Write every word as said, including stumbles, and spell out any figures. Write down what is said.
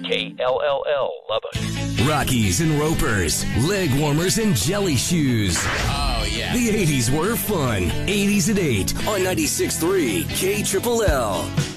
K L L L, Lubbock. Rockies and ropers, leg warmers and jelly shoes. Oh, yeah. The eighties were fun. eighties at eight on ninety-six point three K L L L.